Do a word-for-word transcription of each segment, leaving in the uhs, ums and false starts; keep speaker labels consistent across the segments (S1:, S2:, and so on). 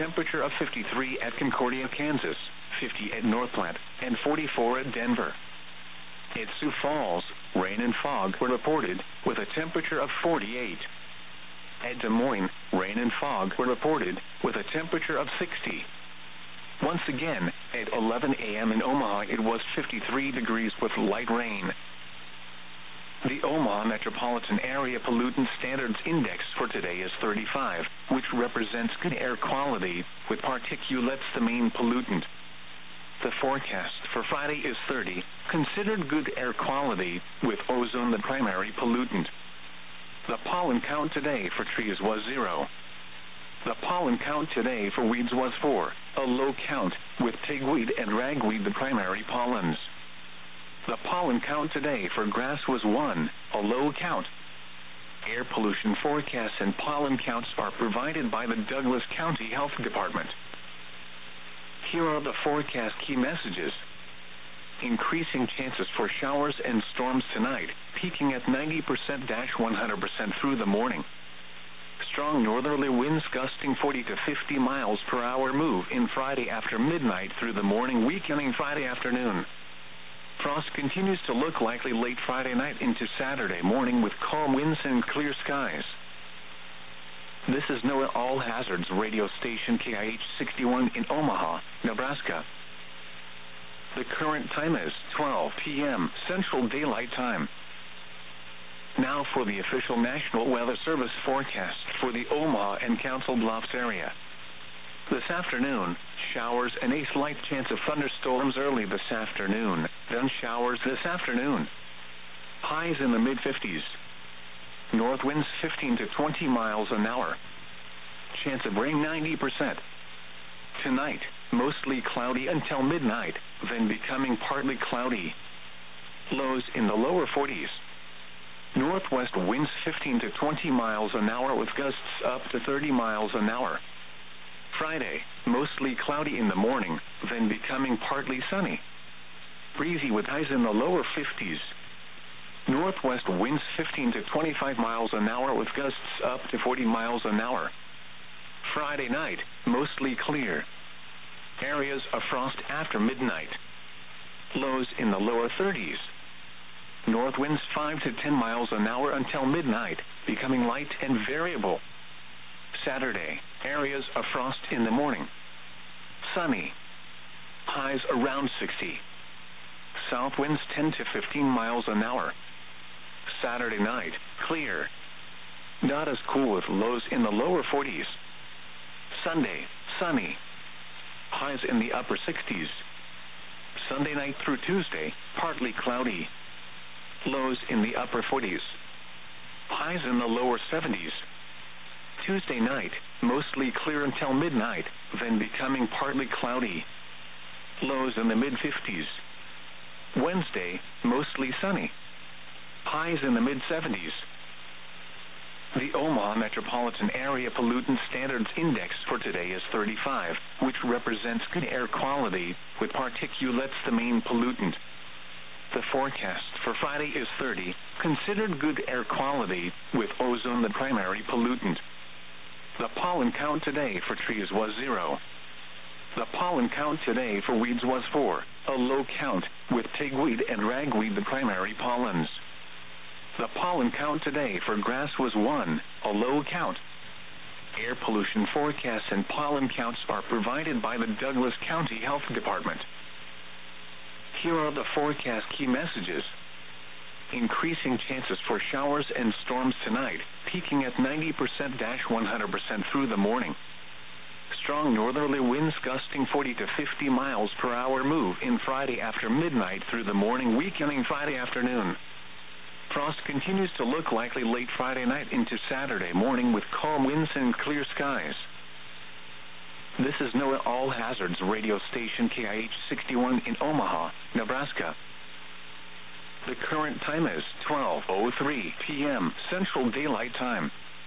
S1: temperature of fifty-three at Concordia, Kansas, fifty at Northplant, and forty-four at Denver. At Sioux Falls, rain and fog were reported, with a temperature of forty-eight. At Des Moines, rain and fog were reported, with a temperature of sixty. Once again, at eleven a m in Omaha it was fifty-three degrees with light rain. The Omaha Metropolitan Area Pollutant Standards Index for today is thirty-five, which represents good air quality, with particulates the main pollutant. The forecast for Friday is thirty, considered good air quality, with ozone the primary pollutant. The pollen count today for trees was zero. The pollen count today for weeds was four, a low count, with tigweed and ragweed the primary pollens. The pollen count today for grass was one, a low count. Air pollution forecasts and pollen counts are provided by the Douglas County Health Department. Here are the forecast key messages. Increasing chances for showers and storms tonight, peaking at ninety percent to one hundred percent through the morning. Strong northerly winds gusting forty to fifty miles per hour move in Friday after midnight through the morning, weakening Friday afternoon. Frost continues to look likely late Friday night into Saturday morning with calm winds and clear skies. This is NOAA All Hazards radio station K I H sixty-one in Omaha, Nebraska. The current time is twelve p m Central Daylight Time. Now for the official National Weather Service forecast for the Omaha and Council Bluffs area. This afternoon, showers and a slight chance of thunderstorms early this afternoon, then showers this afternoon. Highs in the mid fifties. North winds fifteen to twenty miles an hour. Chance of rain ninety percent. Tonight, mostly cloudy until midnight, then becoming partly cloudy. Lows in the lower forties. Northwest winds fifteen to twenty miles an hour with gusts up to thirty miles an hour. Friday, mostly cloudy in the morning, then becoming partly sunny. Breezy with highs in the lower fifties. Northwest winds fifteen to twenty-five miles an hour with gusts up to forty miles an hour. Friday night, mostly clear. Areas of frost after midnight. Lows in the lower thirties. North winds five to ten miles an hour until midnight, becoming light and variable. Saturday, areas of frost in the morning. Sunny. Highs around sixty. South winds ten to fifteen miles an hour. Saturday night, clear. Not as cool with lows in the lower forties. Sunday, sunny. Highs in the upper sixties. Sunday night through Tuesday, partly cloudy. Lows in the upper forties. Highs in the lower seventies. Tuesday night, mostly clear until midnight, then becoming partly cloudy. Lows in the mid fifties. Wednesday, mostly sunny. Highs in the mid seventies. The Omaha Metropolitan Area Pollutant Standards Index for today is thirty-five, which represents good air quality, with particulates the main pollutant. The forecast for Friday is thirty, considered good air quality, with ozone the primary pollutant. The pollen count today for trees was zero. The pollen count today for weeds was four, a low count, with tigweed and ragweed the primary pollens. The pollen count today for grass was one, a low count. Air pollution forecasts and pollen counts are provided by the Douglas County Health Department. Here are the forecast key messages. Increasing chances for showers and storms tonight, peaking at ninety percent to one hundred percent through the morning. Strong northerly winds gusting forty to fifty miles per hour move in Friday after midnight through the morning, weakening Friday afternoon. Frost continues to look likely late Friday night into Saturday morning with calm winds and clear skies. This is NOAA All Hazards radio station K I H sixty-one in Omaha, Nebraska. The current time is twelve oh three p m Central Daylight Time.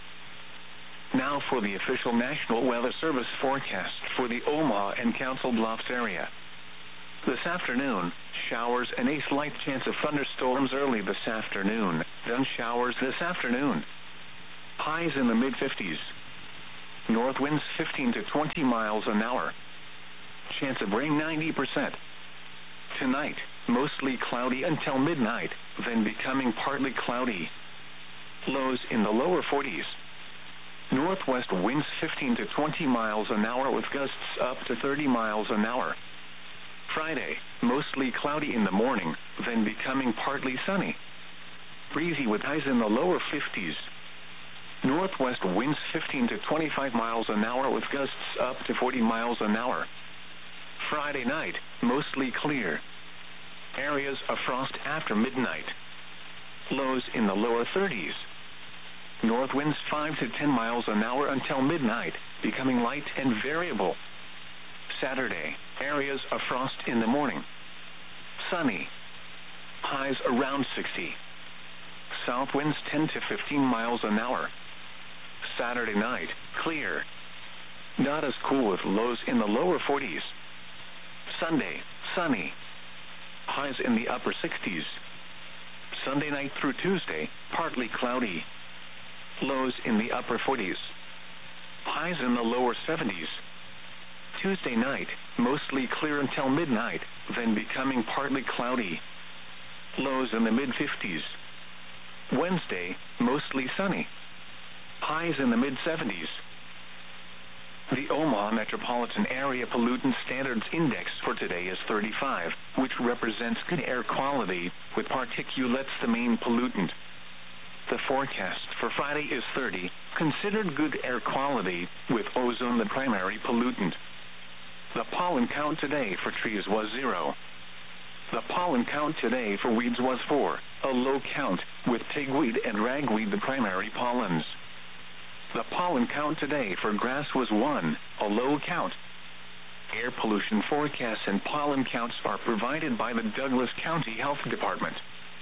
S1: Now for the official National Weather Service forecast for the Omaha and Council Bluffs area. This afternoon, showers and a slight chance of thunderstorms early this afternoon, then showers this afternoon. Highs in the mid fifties. north winds fifteen to twenty miles an hour. Chance of rain ninety percent. Tonight, mostly cloudy until midnight, then becoming partly cloudy. Lows in the lower forties. Northwest winds fifteen to twenty miles an hour with gusts up to thirty miles an hour. Friday, mostly cloudy in the morning, then becoming partly sunny. Breezy with highs in the lower fifties. Northwest winds fifteen to twenty-five miles an hour with gusts up to forty miles an hour. Friday night, mostly clear. Areas of frost after midnight. Lows in the lower thirties. North winds five to ten miles an hour until midnight, becoming light and variable. Saturday, areas of frost in the morning. Sunny. Highs around sixty. South winds ten to fifteen miles an hour. Saturday night, clear. Not as cool with lows in the lower forties. Sunday, sunny. Highs in the upper sixties. Sunday night through Tuesday, partly cloudy. Lows in the upper forties. Highs in the lower seventies. Tuesday night, mostly clear until midnight, then becoming partly cloudy. Lows in the mid-fifties. Wednesday, mostly sunny. Highs in the mid-seventies. The Omaha Metropolitan Area Pollutant Standards Index for today is thirty-five, which represents good air quality, with particulates the main pollutant. The forecast for Friday is thirty, considered good air quality, with ozone the primary pollutant. The pollen count today for trees was zero. The pollen count today for weeds was four, a low count, with pigweed and ragweed the primary pollens. The pollen count today for grass was one, a low count. Air pollution forecasts and pollen counts are provided by the Douglas County Health Department.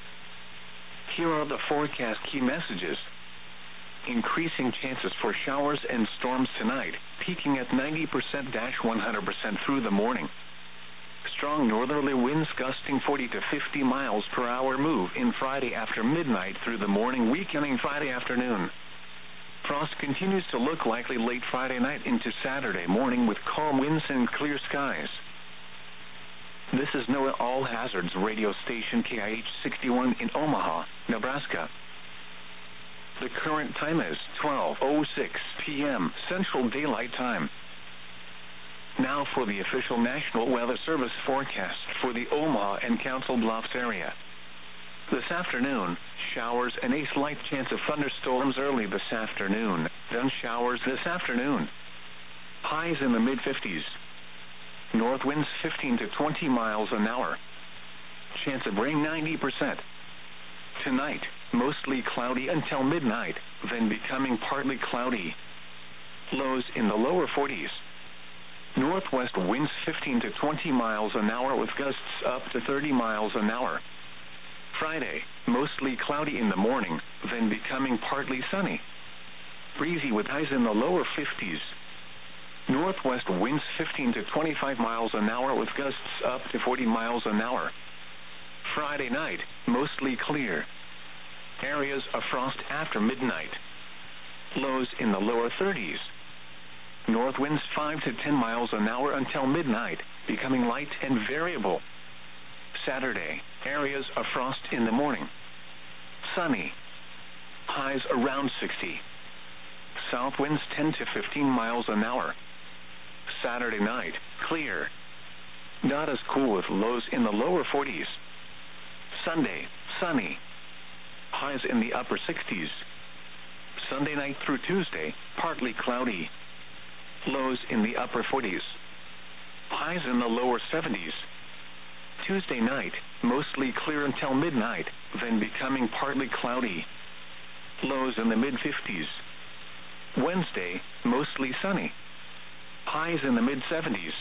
S1: Here are the forecast key messages. Increasing chances for showers and storms tonight, peaking at ninety percent to one hundred percent through the morning. Strong northerly winds gusting forty to fifty miles per hour move in Friday after midnight through the morning, weakening Friday afternoon. Frost continues to look likely late Friday night into Saturday morning with calm winds and clear skies. This is NOAA All Hazards radio station K I H sixty-one in Omaha, Nebraska. The current time is twelve oh six p.m. Central Daylight Time. Now for the official National Weather Service forecast for the Omaha and Council Bluffs area. This afternoon, showers and a slight chance of thunderstorms early this afternoon, then showers this afternoon. Highs in the mid-fifties. North winds fifteen to twenty miles an hour. Chance of rain ninety percent. Tonight, mostly cloudy until midnight, then becoming partly cloudy. Lows in the lower forties. Northwest winds fifteen to twenty miles an hour with gusts up to thirty miles an hour. Friday, mostly cloudy in the morning, then becoming partly sunny. Breezy with highs in the lower fifties. Northwest winds fifteen to twenty-five miles an hour with gusts up to forty miles an hour. Friday night, mostly clear. Areas of frost after midnight. Lows in the lower thirties. North winds five to ten miles an hour until midnight, becoming light and variable. Saturday, areas of frost in the morning. Sunny. Highs around sixty. South winds ten to fifteen miles an hour. Saturday night, clear. Not as cool with lows in the lower forties. Sunday, sunny. Highs in the upper sixties. Sunday night through Tuesday, partly cloudy. Lows in the upper forties. Highs in the lower seventies. Tuesday night, mostly clear until midnight, then becoming partly cloudy. Lows in the mid-fifties. Wednesday, mostly sunny. Highs in the mid-seventies.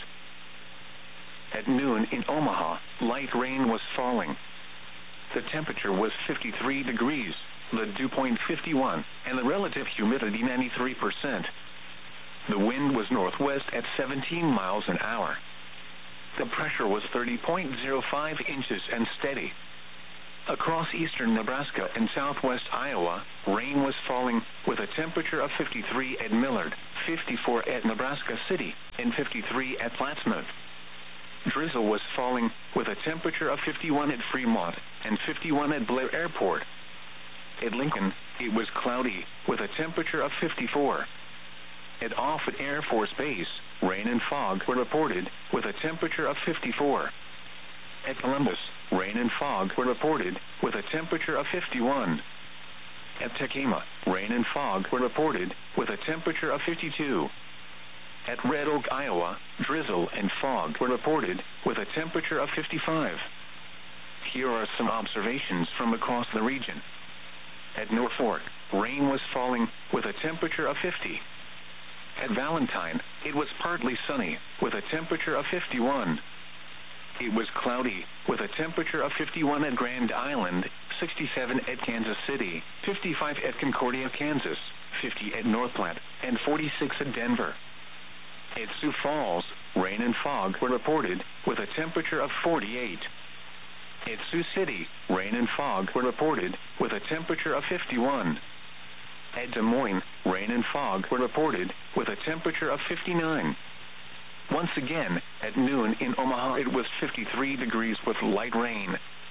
S1: At noon in Omaha, light rain was falling. The temperature was fifty-three degrees, the dew point fifty-one, and the relative humidity ninety-three percent. The wind was northwest at seventeen miles an hour. The pressure was thirty point zero five inches and steady. Across eastern Nebraska and southwest Iowa, rain was falling, with a temperature of fifty-three at Millard, fifty-four at Nebraska City, and fifty-three at Plattsmouth. Drizzle was falling, with a temperature of fifty-one at Fremont, and fifty-one at Blair Airport. At Lincoln, it was cloudy, with a temperature of fifty-four. At Offutt Air Force Base, rain and fog were reported, with a temperature of fifty-four. At Columbus, rain and fog were reported, with a temperature of fifty-one. At Tacoma, rain and fog were reported, with a temperature of fifty-two. At Red Oak, Iowa, drizzle and fog were reported, with a temperature of fifty-five. Here are some observations from across the region. At Norfolk, rain was falling, with a temperature of fifty. At Valentine, it was partly sunny, with a temperature of fifty-one. It was cloudy, with a temperature of fifty-one at Grand Island, sixty-seven at Kansas City, fifty-five at Concordia, Kansas, fifty at North Platte, and forty-six at Denver. At Sioux Falls, rain and fog were reported, with a temperature of forty-eight. At Sioux City, rain and fog were reported, with a temperature of fifty-one. At Des Moines, rain and fog were reported, with a temperature of fifty-nine. Once again, at noon in Omaha it was fifty-three degrees with light rain.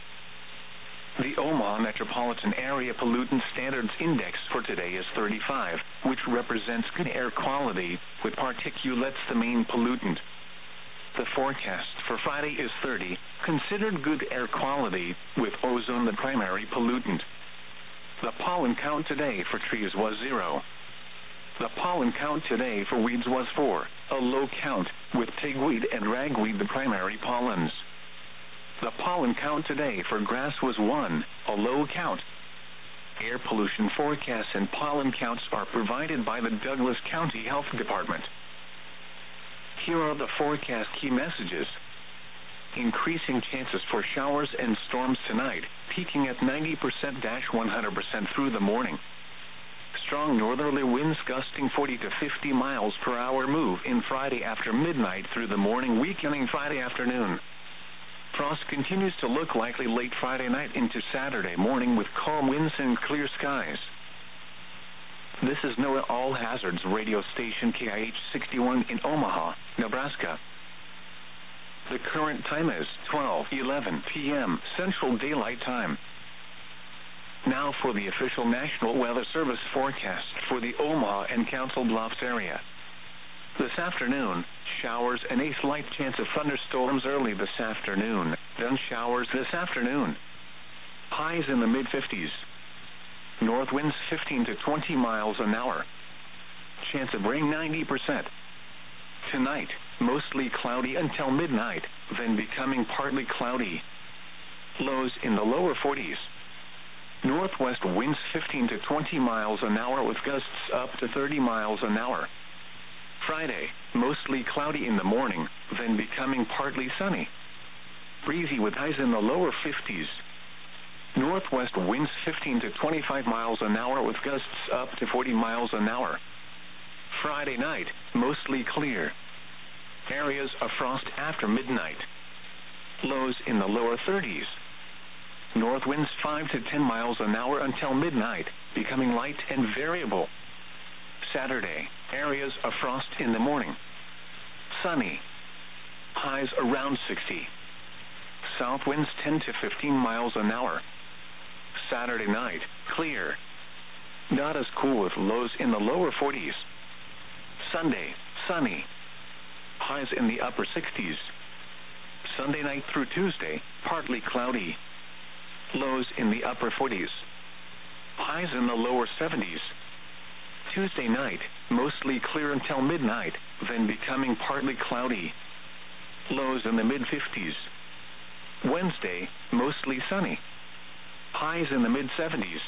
S1: The Omaha Metropolitan Area Pollutant Standards Index for today is thirty-five, which represents good air quality, with particulates the main pollutant. The forecast for Friday is thirty, considered good air quality, with ozone the primary pollutant. The pollen count today for trees was zero. The pollen count today for weeds was four, a low count, with pigweed and ragweed the primary pollens. The pollen count today for grass was one, a low count. Air pollution forecasts and pollen counts are provided by the Douglas County Health Department. Here are the forecast key messages. Increasing chances for showers and storms tonight, peaking at ninety percent to one hundred percent through the morning. Strong northerly winds gusting forty to fifty miles per hour move in Friday after midnight through the morning, weakening Friday afternoon. Frost continues to look likely late Friday night into Saturday morning with calm winds and clear skies. This is NOAA All Hazards radio station K I H sixty-one in Omaha, Nebraska. The current time is twelve eleven p m Central Daylight Time. Now for the official National Weather Service forecast for the Omaha and Council Bluffs area. This afternoon, showers and a slight chance of thunderstorms early this afternoon, then showers this afternoon. Highs in the mid fifties. North winds fifteen to twenty miles an hour. Chance of rain ninety percent. Tonight, mostly cloudy until midnight, then becoming partly cloudy. Lows in the lower forties. Northwest winds fifteen to twenty miles an hour with gusts up to thirty miles an hour. Friday, mostly cloudy in the morning, then becoming partly sunny. Breezy with highs in the lower fifties. Northwest winds fifteen to twenty-five miles an hour with gusts up to forty miles an hour. Friday night, mostly clear. Areas of frost after midnight. Lows in the lower thirties. North winds five to ten miles an hour until midnight, becoming light and variable. Saturday, areas of frost in the morning. Sunny. Highs around sixty. South winds ten to fifteen miles an hour. Saturday night, clear. Not as cool with lows in the lower forties. Sunday, sunny. Highs in the upper sixties. Sunday night through Tuesday, partly cloudy. Lows in the upper forties. Highs in the lower seventies. Tuesday night, mostly clear until midnight, then becoming partly cloudy. Lows in the mid fifties. Wednesday, mostly sunny. Highs in the mid seventies.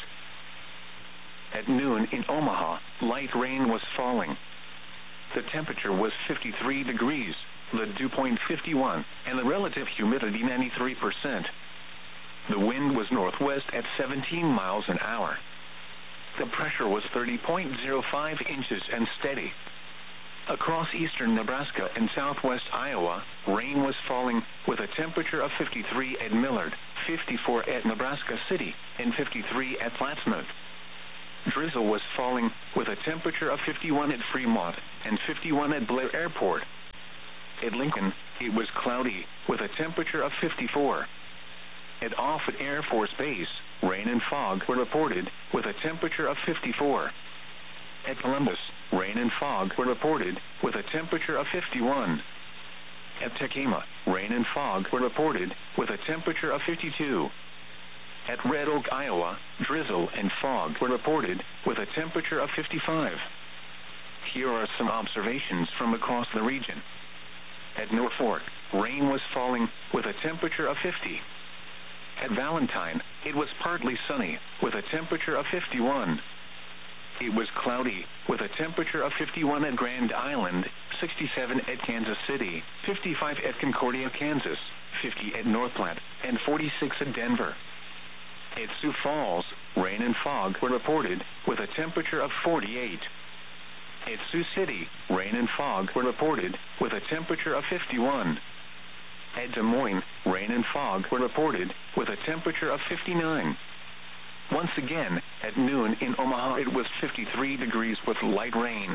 S1: At noon in Omaha, light rain was falling. The temperature was fifty-three degrees, the dew point fifty-one, and the relative humidity ninety-three percent. The wind was northwest at seventeen miles an hour. The pressure was thirty point zero five inches and steady. Across eastern Nebraska and southwest Iowa, rain was falling, with a temperature of fifty-three at Millard, fifty-four at Nebraska City, and fifty-three at Plattsmouth. Drizzle was falling, with a temperature of fifty-one at Fremont and fifty-one at Blair Airport. At Lincoln, it was cloudy, with a temperature of fifty-four. At Offutt Air Force Base, rain and fog were reported, with a temperature of fifty-four. At Columbus, rain and fog were reported, with a temperature of fifty-one. At Tacoma, rain and fog were reported, with a temperature of fifty-two. At Red Oak, Iowa, drizzle and fog were reported, with a temperature of fifty-five. Here are some observations from across the region. At Norfolk, rain was falling, with a temperature of fifty. At Valentine, it was partly sunny, with a temperature of fifty-one. It was cloudy, with a temperature of fifty-one at Grand Island, sixty-seven at Kansas City, fifty-five at Concordia, Kansas, fifty at North Platte, and forty-six at Denver. At Sioux Falls, rain and fog were reported, with a temperature of forty-eight. At Sioux City, rain and fog were reported, with a temperature of fifty-one. At Des Moines, rain and fog were reported, with a temperature of fifty-nine. Once again, at noon in Omaha it was fifty-three degrees with light rain.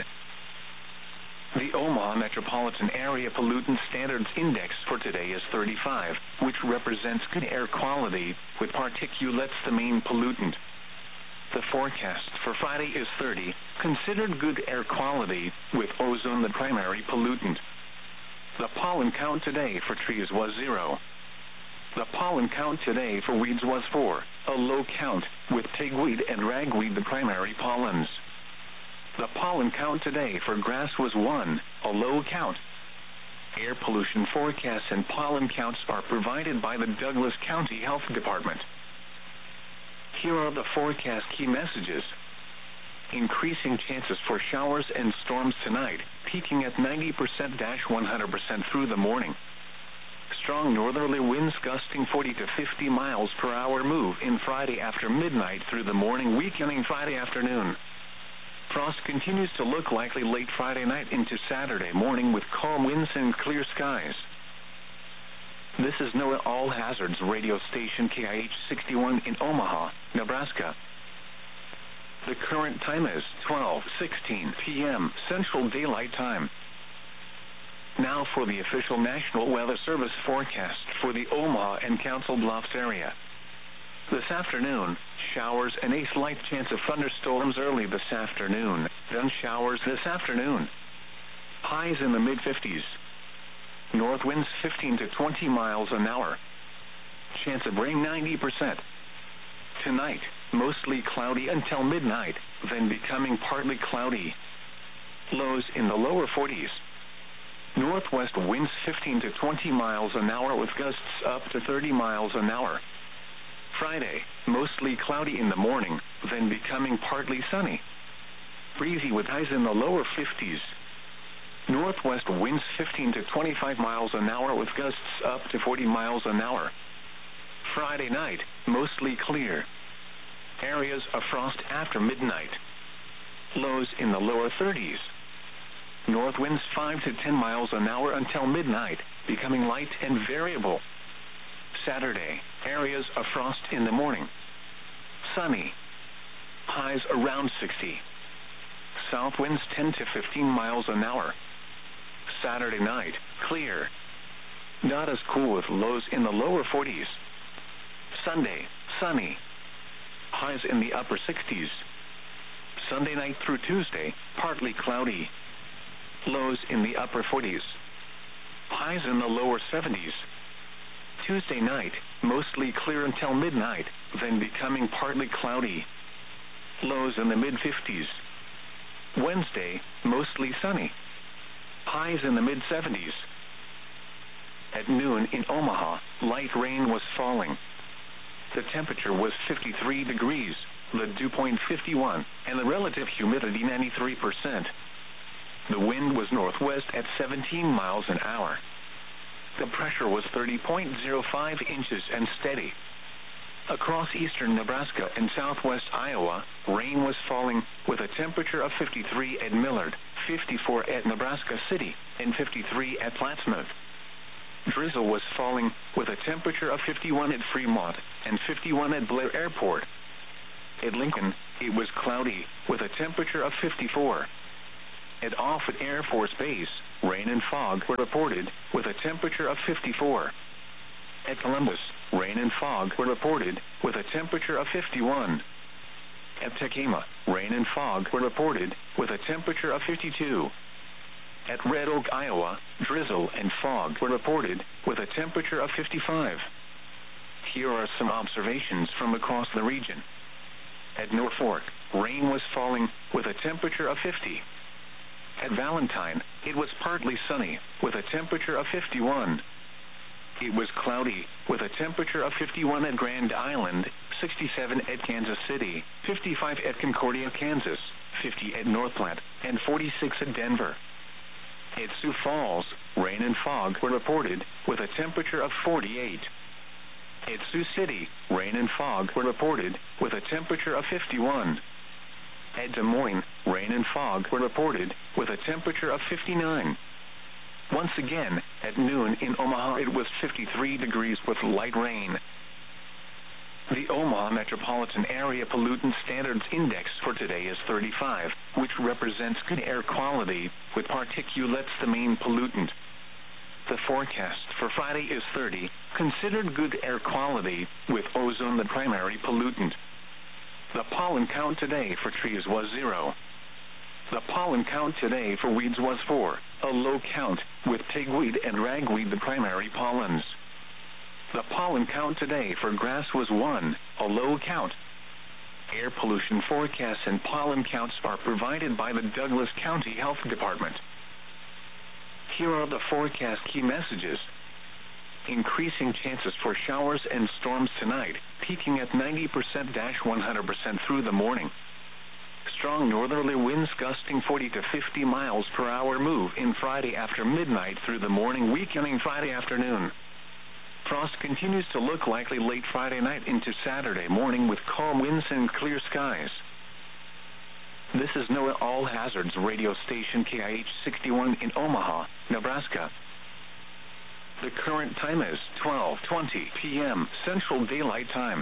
S1: The Omaha Metropolitan Area Pollutant Standards Index for today is thirty-five, which represents good air quality, with particulates the main pollutant. The forecast for Friday is thirty, considered good air quality, with ozone the primary pollutant. The pollen count today for trees was zero. The pollen count today for weeds was four, a low count, with pigweed and ragweed the primary pollens. The pollen count today for grass was one, a low count. Air pollution forecasts and pollen counts are provided by the Douglas County Health Department. Here are the forecast key messages. Increasing chances for showers and storms tonight, peaking at ninety percent to one hundred percent through the morning. Strong northerly winds gusting forty to fifty miles per hour move in Friday after midnight through the morning, weakening Friday afternoon. Frost continues to look likely late Friday night into Saturday morning with calm winds and clear skies. This is NOAA All Hazards radio station K I H sixty-one in Omaha, Nebraska. The current time is twelve sixteen p m Central Daylight Time. Now for the official National Weather Service forecast for the Omaha and Council Bluffs area. This afternoon, showers and a slight chance of thunderstorms early this afternoon, then showers this afternoon. Highs in the mid fifties. North winds fifteen to twenty miles an hour. Chance of rain ninety percent. Tonight, mostly cloudy until midnight, then becoming partly cloudy. Lows in the lower forties. Northwest winds fifteen to twenty miles an hour with gusts up to thirty miles an hour. Friday, mostly cloudy in the morning, then becoming partly sunny. Breezy with highs in the lower fifties. Northwest winds fifteen to twenty-five miles an hour with gusts up to forty miles an hour. Friday night, mostly clear. Areas of frost after midnight. Lows in the lower thirties. North winds five to ten miles an hour until midnight, becoming light and variable. Saturday, areas of frost in the morning. Sunny. Highs around sixty. South winds ten to fifteen miles an hour. Saturday night, clear. Not as cool with lows in the lower forties. Sunday, sunny. Highs in the upper sixties. Sunday night through Tuesday, partly cloudy. Lows in the upper forties. Highs in the lower seventies. Tuesday night, mostly clear until midnight, then becoming partly cloudy. Lows in the mid fifties. Wednesday, mostly sunny. Highs in the mid seventies. At noon in Omaha, light rain was falling. The temperature was fifty-three degrees, the dew point fifty-one, and the relative humidity ninety-three percent. The wind was northwest at seventeen miles an hour. The pressure was thirty point zero five inches and steady. Across eastern Nebraska and southwest Iowa, rain was falling, with a temperature of fifty-three at Millard, fifty-four at Nebraska City, and fifty-three at Plattsmouth. drizzle was falling, with a temperature of fifty-one at Fremont and fifty-one at Blair Airport. At Lincoln, it was cloudy, with a temperature of fifty-four. At Offutt Air Force Base, rain and fog were reported, with a temperature of fifty-four. At Columbus, rain and fog were reported, with a temperature of fifty-one. At Tacoma, rain and fog were reported, with a temperature of fifty-two. At Red Oak, Iowa, drizzle and fog were reported, with a temperature of fifty-five. Here are some observations from across the region. At Norfolk, rain was falling, with a temperature of fifty. At Valentine, it was partly sunny, with a temperature of fifty-one. It was cloudy, with a temperature of fifty-one at Grand Island, sixty-seven at Kansas City, fifty-five at Concordia, Kansas, fifty at North Platte, and forty-six at Denver. At Sioux Falls, rain and fog were reported, with a temperature of forty-eight. At Sioux City, rain and fog were reported, with a temperature of fifty-one. At Des Moines, rain and fog were reported, with a temperature of fifty-nine. Once again, at noon in Omaha it was fifty-three degrees with light rain. The Omaha Metropolitan Area Pollutant Standards Index for today is thirty-five, which represents good air quality, with particulates the main pollutant. The forecast for Friday is thirty, considered good air quality, with ozone the primary pollutant. The pollen count today for trees was zero. The pollen count today for weeds was four, a low count, with pigweed and ragweed the primary pollens. The pollen count today for grass was one, a low count. Air pollution forecasts and pollen counts are provided by the Douglas County Health Department. Here are the forecast key messages. Increasing chances for showers and storms tonight, peaking at ninety percent to one hundred percent through the morning. Strong northerly winds gusting forty to fifty miles per hour move in Friday after midnight through the morning, weakening Friday afternoon. Frost continues to look likely late Friday night into Saturday morning with calm winds and clear skies. This is NOAA All Hazards radio station K I H sixty-one in Omaha, Nebraska. The current time is twelve twenty p m Central Daylight Time.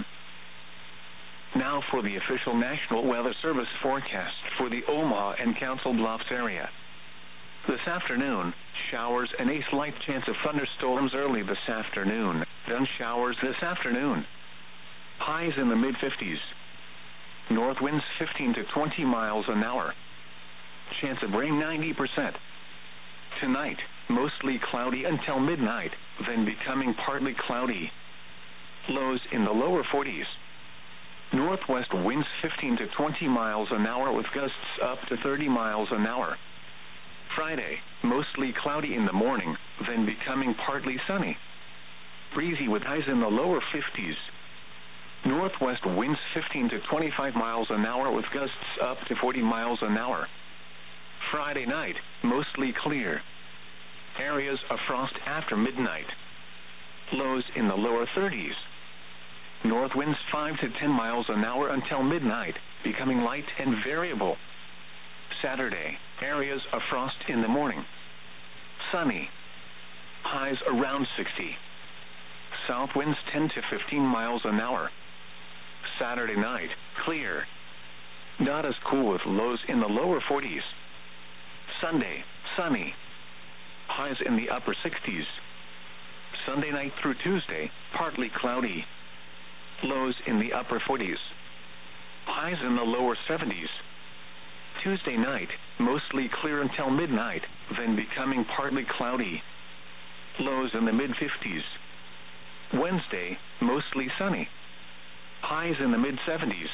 S1: Now for the official National Weather Service forecast for the Omaha and Council Bluffs area. This afternoon, showers and a slight chance of thunderstorms early this afternoon, then showers this afternoon. Highs in the mid fifties. North winds fifteen to twenty miles an hour. Chance of rain ninety percent. Tonight, mostly cloudy until midnight, then becoming partly cloudy. Lows in the lower forties. Northwest winds fifteen to twenty miles an hour with gusts up to thirty miles an hour. Friday, mostly cloudy in the morning, then becoming partly sunny. Breezy with highs in the lower fifties. Northwest winds fifteen to twenty-five miles an hour with gusts up to forty miles an hour. Friday night, mostly clear. Areas of frost after midnight. Lows in the lower thirties. North winds five to ten miles an hour until midnight, becoming light and variable. Saturday, areas of frost in the morning. Sunny. Highs around sixty. South winds ten to fifteen miles an hour. Saturday night, clear. Not as cool with lows in the lower forties. Sunday, sunny. Highs in the upper sixties. Sunday night through Tuesday, partly cloudy. Lows in the upper forties. Highs in the lower seventies. Tuesday night, mostly clear until midnight, then becoming partly cloudy. Lows in the mid fifties. Wednesday, mostly sunny. Highs in the mid seventies.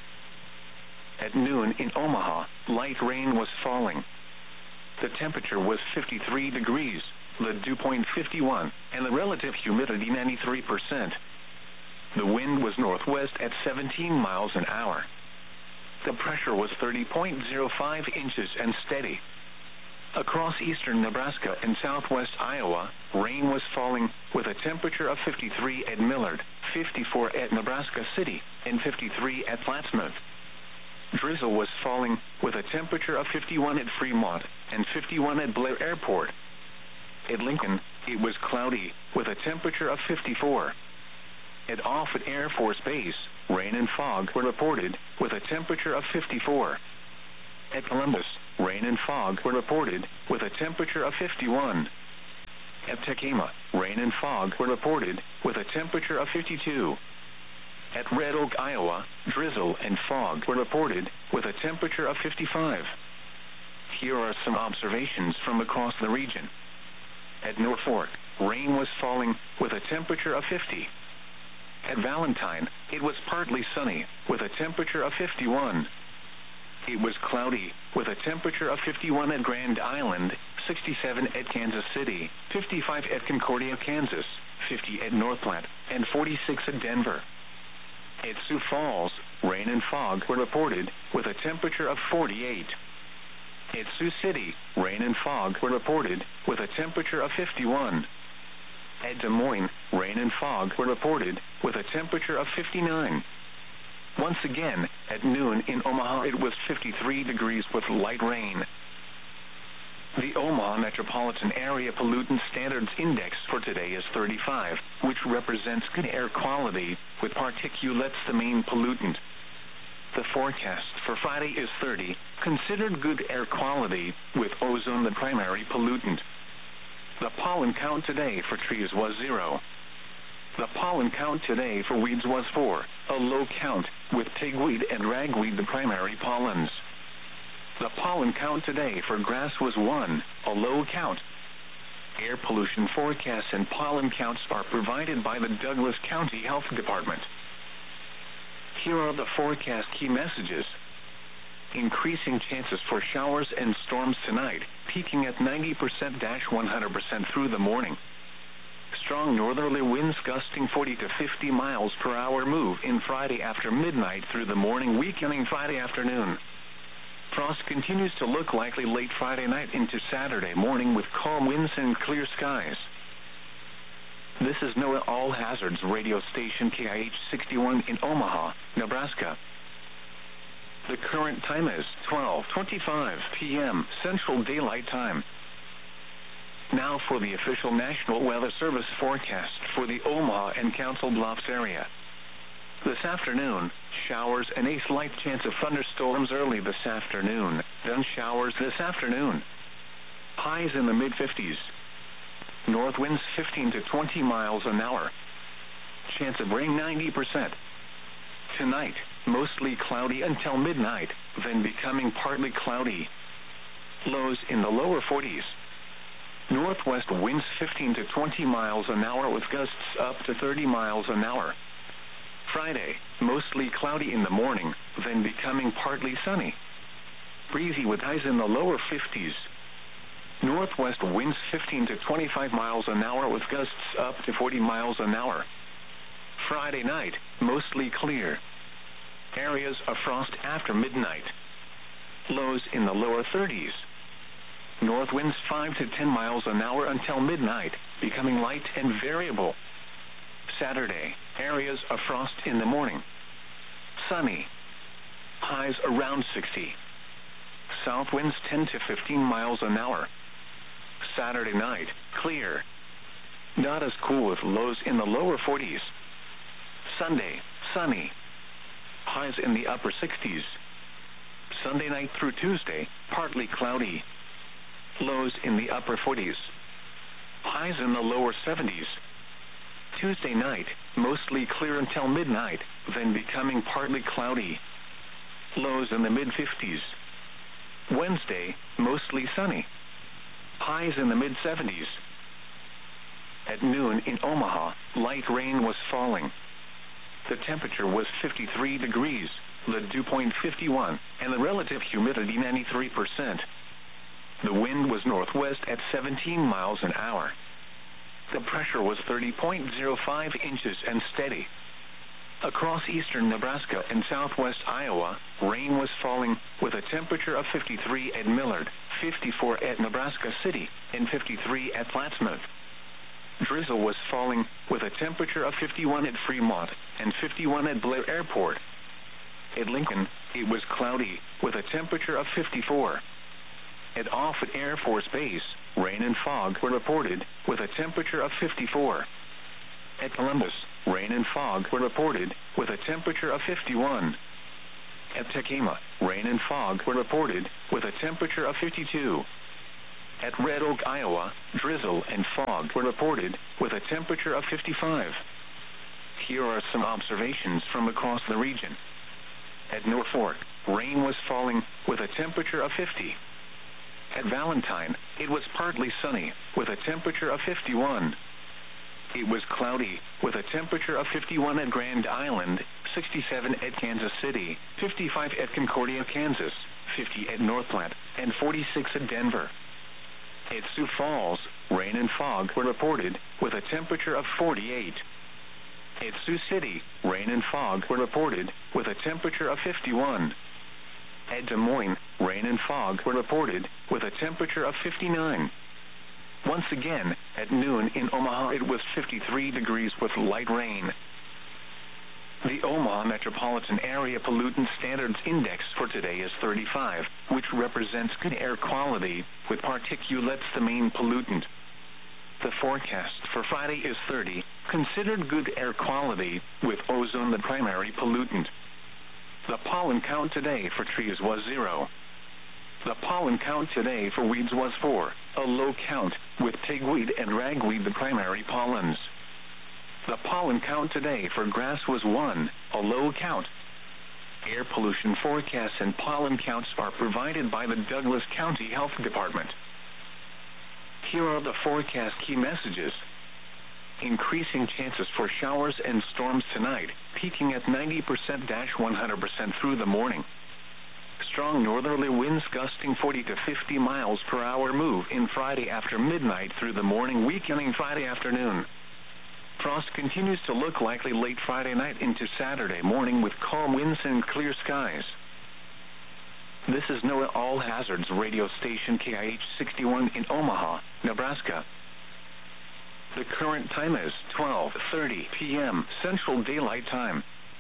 S1: At noon in Omaha, light rain was falling. The temperature was fifty-three degrees, the dew point fifty-one, and the relative humidity ninety-three percent. The wind was northwest at seventeen miles an hour. The pressure was thirty point zero five inches and steady. Across eastern Nebraska and southwest Iowa, rain was falling, with a temperature of fifty-three at Millard, fifty-four at Nebraska City, and fifty-three at Plattsmouth. Drizzle was falling, with a temperature of fifty-one at Fremont and fifty-one at Blair Airport. At Lincoln, it was cloudy, with a temperature of fifty-four. At Offutt Air Force Base, rain and fog were reported, with a temperature of fifty-four. At Columbus, rain and fog were reported, with a temperature of fifty-one. At Tacoma, rain and fog were reported, with a temperature of fifty-two. At Red Oak, Iowa, drizzle and fog were reported, with a temperature of fifty-five. Here are some observations from across the region. At Norfolk, rain was falling, with a temperature of fifty. At Valentine, it was partly sunny, with a temperature of fifty-one. It was cloudy, with a temperature of fifty-one at Grand Island, sixty-seven at Kansas City, fifty-five at Concordia, Kansas, fifty at North Platte, and forty-six at Denver. At Sioux Falls, rain and fog were reported, with a temperature of forty-eight. At Sioux City, rain and fog were reported, with a temperature of fifty-one. At Des Moines, rain and fog were reported, with a temperature of fifty-nine. Once again, at noon in Omaha it was fifty-three degrees with light rain. The Omaha Metropolitan Area Pollutant Standards Index for today is thirty-five, which represents good air quality, with particulates the main pollutant. The forecast for Friday is thirty, considered good air quality, with ozone the primary pollutant. The pollen count today for trees was zero. The pollen count today for weeds was four, a low count, with pigweed and ragweed the primary pollens. The pollen count today for grass was one, a low count. Air pollution forecasts and pollen counts are provided by the Douglas County Health Department. Here are the forecast key messages. Increasing chances for showers and storms tonight, peaking at ninety percent to one hundred percent through the morning. Strong northerly winds gusting forty to fifty miles per hour move in Friday after midnight through the morning, weakening Friday afternoon. Frost continues to look likely late Friday night into Saturday morning with calm winds and clear skies. This is NOAA All Hazards radio station K I H sixty-one in Omaha, Nebraska. The current time is twelve twenty-five p m Central Daylight Time. Now for the official National Weather Service forecast for the Omaha and Council Bluffs area. This afternoon, showers and a slight chance of thunderstorms early this afternoon, then showers this afternoon. Highs in the mid fifties. North winds fifteen to twenty miles an hour. Chance of rain ninety percent. Tonight, mostly cloudy until midnight, then becoming partly cloudy. Lows in the lower forties. Northwest winds fifteen to twenty miles an hour with gusts up to thirty miles an hour. Friday, mostly cloudy in the morning, then becoming partly sunny. Breezy with highs in the lower fifties. Northwest winds fifteen to twenty-five miles an hour with gusts up to forty miles an hour. Friday night, mostly clear. Areas of frost after midnight. Lows in the lower thirties. North winds five to ten miles an hour until midnight, becoming light and variable. Saturday, areas of frost in the morning. Sunny. Highs around sixty. South winds ten to fifteen miles an hour. Saturday night, clear. Not as cool with lows in the lower forties. Sunday, sunny. Highs in the upper sixties. Sunday night through Tuesday, partly cloudy. Lows in the upper forties. Highs in the lower seventies. Tuesday night, mostly clear until midnight, then becoming partly cloudy. Lows in the mid fifties. Wednesday, mostly sunny. Highs in the mid seventies. At noon in Omaha, light rain was falling. The temperature was fifty-three degrees, the dew point fifty-one, and the relative humidity ninety-three percent. The wind was northwest at seventeen miles an hour. The pressure was thirty point zero five inches and steady. Across eastern Nebraska and southwest Iowa, rain was falling with a temperature of fifty-three at Millard, fifty-four at Nebraska City, and fifty-three at Plattsmouth. Drizzle was falling with a temperature of fifty-one at Fremont and fifty-one at Blair Airport. At Lincoln, it was cloudy with a temperature of fifty-four. At Offutt Air Force Base, rain and fog were reported, with a temperature of fifty-four. At Columbus, rain and fog were reported, with a temperature of fifty-one. At Tacoma, rain and fog were reported, with a temperature of fifty-two. At Red Oak, Iowa, drizzle and fog were reported, with a temperature of fifty-five. Here are some observations from across the region. At Norfolk, rain was falling, with a temperature of fifty. At Valentine, it was partly sunny, with a temperature of fifty-one. It was cloudy, with a temperature of fifty-one at Grand Island, sixty-seven at Kansas City, fifty-five at Concordia, Kansas, fifty at North Platte, and forty-six at Denver. At Sioux Falls, rain and fog were reported, with a temperature of forty-eight. At Sioux City, rain and fog were reported, with a temperature of fifty-one. At Des Moines, rain and fog were reported, with a temperature of fifty-nine. Once again, at noon in Omaha it was fifty-three degrees with light rain. The Omaha Metropolitan Area Pollutant Standards Index for today is thirty-five, which represents good air quality, with particulates the main pollutant. The forecast for Friday is thirty, considered good air quality, with ozone the primary pollutant. The pollen count today for trees was zero. The pollen count today for weeds was four, a low count, with pigweed and ragweed the primary pollens. The pollen count today for grass was one, a low count. Air pollution forecasts and pollen counts are provided by the Douglas County Health Department. Here are the forecast key messages. Increasing chances for showers and storms tonight, peaking at ninety percent to one hundred percent through the morning. Strong northerly winds gusting forty to fifty miles per hour move in Friday after midnight through the morning, weakening Friday afternoon. Frost continues to look likely late Friday night into Saturday morning with calm winds and clear skies. This is NOAA All Hazards radio station K I H sixty-one in Omaha, Nebraska. The current time is twelve thirty p m Central Daylight Time.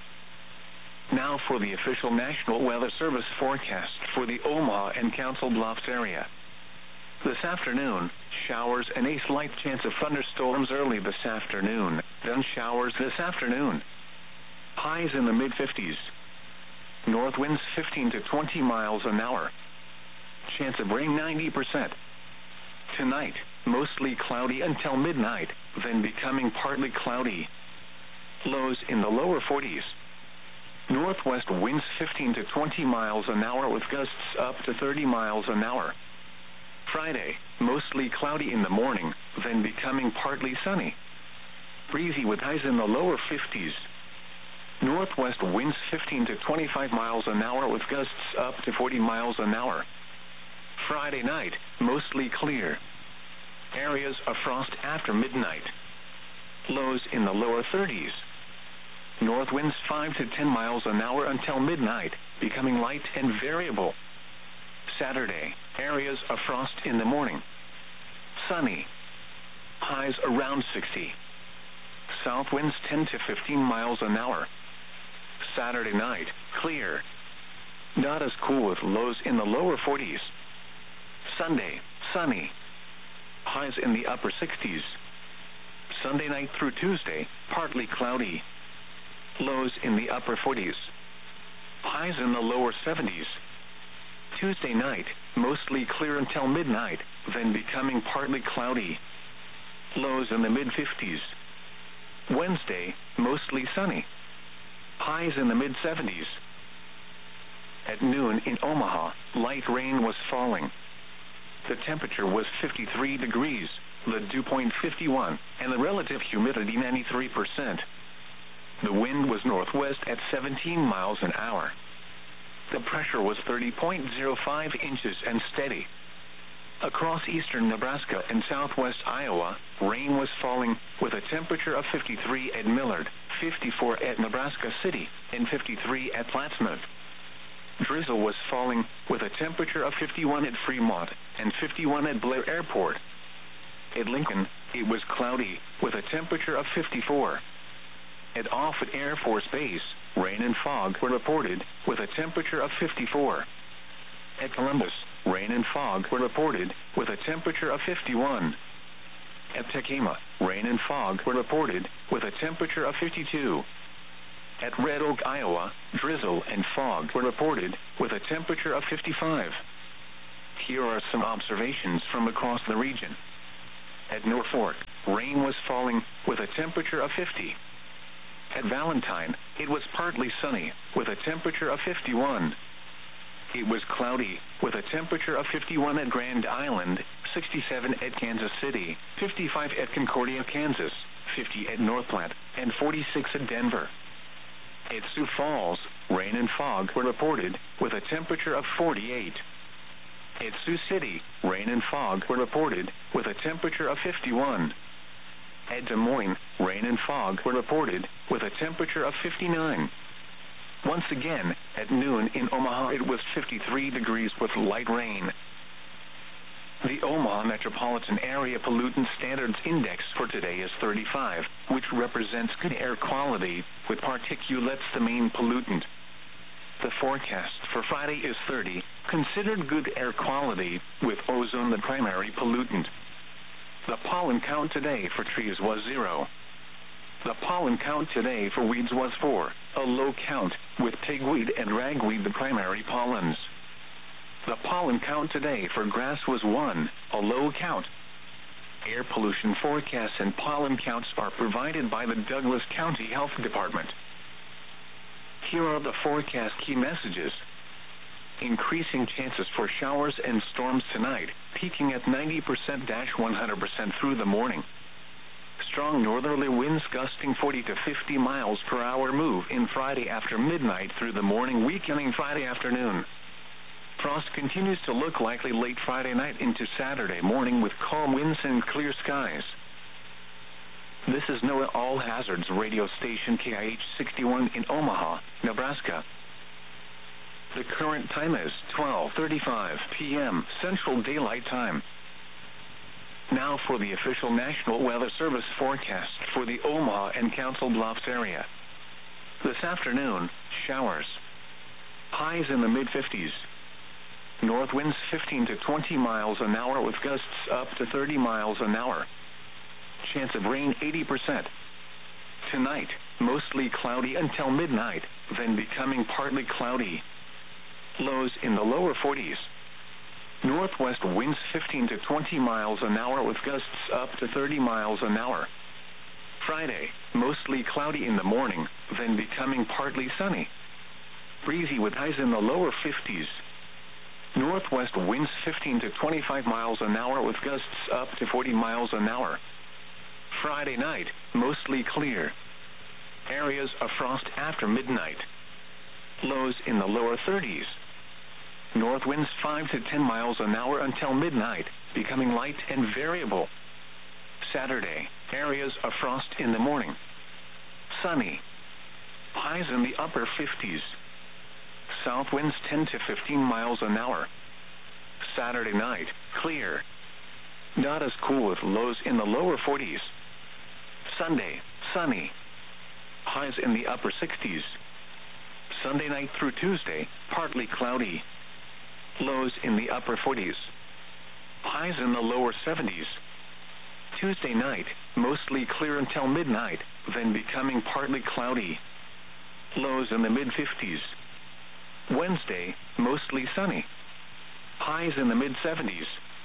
S1: Now for the official National Weather Service forecast for the Omaha and Council Bluffs area. This afternoon, showers and a slight chance of thunderstorms early this afternoon, then showers this afternoon. Highs in the mid fifties. North winds fifteen to twenty miles an hour. Chance of rain ninety percent. Tonight, mostly cloudy until midnight, then becoming partly cloudy. Lows in the lower forties. Northwest winds fifteen to twenty miles an hour with gusts up to thirty miles an hour. Friday, mostly cloudy in the morning, then becoming partly sunny. Breezy with highs in the lower fifties. Northwest winds fifteen to twenty-five miles an hour with gusts up to forty miles an hour. Friday night, mostly clear. Areas of frost after midnight. Lows in the lower thirties. North winds five to ten miles an hour until midnight, becoming light and variable. Saturday, areas of frost in the morning. Sunny. Highs around sixty. South winds ten to fifteen miles an hour. Saturday night, clear. Not as cool with lows in the lower forties. Sunday, sunny. Highs in the upper sixties. Sunday night through Tuesday, partly cloudy. Lows in the upper forties. Highs in the lower seventies. Tuesday night, mostly clear until midnight, then becoming partly cloudy. Lows in the mid fifties. Wednesday, mostly sunny. Highs in the mid seventies. At noon in Omaha, light rain was falling. The temperature was fifty-three degrees, the dew point fifty-one, and the relative humidity ninety-three percent. The wind was northwest at seventeen miles an hour. The pressure was thirty point zero five inches and steady. Across eastern Nebraska and southwest Iowa, rain was falling with a temperature of fifty-three at Millard, fifty-four at Nebraska City, and fifty-three at Plattsmouth. Drizzle was falling with a temperature of fifty-one at Fremont and fifty-one at Blair Airport. At Lincoln, it was cloudy with a temperature of fifty-four. At Offutt Air Force Base, rain and fog were reported with a temperature of fifty-four. At Columbus, rain and fog were reported, with a temperature of fifty-one. At Tekema, rain and fog were reported, with a temperature of fifty-two. At Red Oak, Iowa, drizzle and fog were reported, with a temperature of fifty-five. Here are some observations from across the region. At Norfolk, rain was falling, with a temperature of fifty. At Valentine, it was partly sunny, with a temperature of fifty-one. It was cloudy, with a temperature of fifty-one at Grand Island, sixty-seven at Kansas City, fifty-five at Concordia, Kansas, fifty at North Platte, and forty-six at Denver. At Sioux Falls, rain and fog were reported, with a temperature of forty-eight. At Sioux City, rain and fog were reported, with a temperature of fifty-one. At Des Moines, rain and fog were reported, with a temperature of fifty-nine. Once again, at noon in Omaha it was fifty-three degrees with light rain. The Omaha Metropolitan Area Pollutant Standards Index for today is thirty-five, which represents good air quality, with particulates the main pollutant. The forecast for Friday is thirty, considered good air quality, with ozone the primary pollutant. The pollen count today for trees was zero. The pollen count today for weeds was four, a low count, with pigweed and ragweed the primary pollens. The pollen count today for grass was one, a low count. Air pollution forecasts and pollen counts are provided by the Douglas County Health Department. Here are the forecast key messages. Increasing chances for showers and storms tonight, peaking at ninety percent to one hundred percent through the morning. Strong northerly winds gusting forty to fifty miles per hour move in Friday after midnight through the morning, weakening Friday afternoon. Frost continues to look likely late Friday night into Saturday morning with calm winds and clear skies. This is NOAA All Hazards radio station K I H sixty-one in Omaha, Nebraska. The current time is twelve thirty-five p m Central Daylight Time. Now for the official National Weather Service forecast for the Omaha and Council Bluffs area. This afternoon, showers. Highs in the mid fifties. North winds fifteen to twenty miles an hour with gusts up to thirty miles an hour. Chance of rain eighty percent. Tonight, mostly cloudy until midnight, then becoming partly cloudy. Lows in the lower forties. Northwest winds fifteen to twenty miles an hour with gusts up to thirty miles an hour. Friday, mostly cloudy in the morning, then becoming partly sunny. Breezy with highs in the lower fifties. Northwest winds fifteen to twenty-five miles an hour with gusts up to forty miles an hour. Friday night, mostly clear. Areas of frost after midnight. Lows in the lower thirties. North winds five to ten miles an hour until midnight, becoming light and variable. Saturday, areas of frost in the morning. Sunny. Highs in the upper fifties. South winds ten to fifteen miles an hour. Saturday night, clear. Not as cool with lows in the lower forties. Sunday, sunny. Highs in the upper sixties. Sunday night through Tuesday, partly cloudy. Lows in the upper forties. Highs in the lower seventies. Tuesday night, mostly clear until midnight, then becoming partly cloudy. Lows in the mid fifties. Wednesday, mostly sunny. Highs in the mid seventies.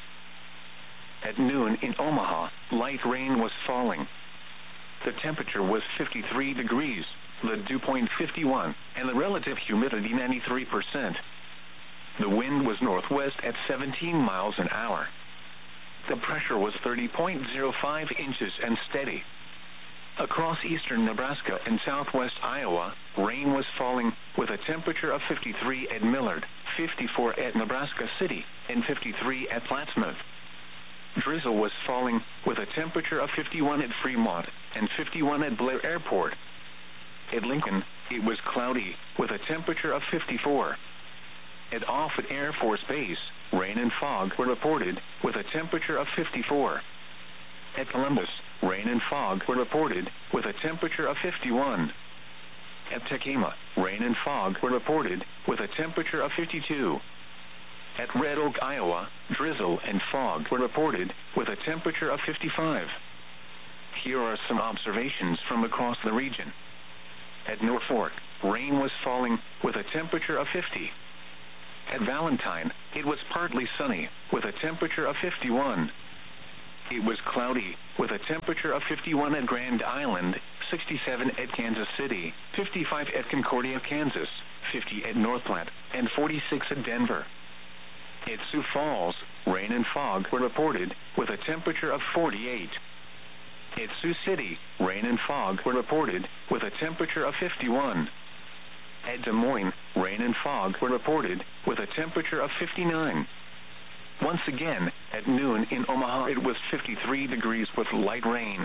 S1: At noon in Omaha, light rain was falling. The temperature was fifty-three degrees, the dew point fifty-one, and the relative humidity ninety-three percent. The wind was northwest at seventeen miles an hour. The pressure was thirty point zero five inches and steady. Across eastern Nebraska and southwest Iowa, rain was falling, with a temperature of fifty-three at Millard, fifty-four at Nebraska City, and fifty-three at Plattsmouth. Drizzle was falling, with a temperature of fifty-one at Fremont and fifty-one at Blair Airport. At Lincoln, it was cloudy, with a temperature of fifty-four. At Offutt Air Force Base, rain and fog were reported, with a temperature of fifty-four. At Columbus, rain and fog were reported, with a temperature of fifty-one. At Tekema, rain and fog were reported, with a temperature of fifty-two. At Red Oak, Iowa, drizzle and fog were reported with a temperature of fifty-five. Here are some observations from across the region. At Norfolk, rain was falling with a temperature of fifty. At Valentine, it was partly sunny with a temperature of fifty-one. It was cloudy with a temperature of fifty-one at Grand Island, sixty-seven at Kansas City, fifty-five at Concordia, Kansas, fifty at Northplant, and forty-six at Denver. At Sioux Falls, rain and fog were reported with a temperature of forty-eight. At Sioux City, rain and fog were reported with a temperature of fifty-one. At Des Moines, rain and fog were reported with a temperature of fifty-nine. Once again, at noon in Omaha, it was fifty-three degrees with light rain.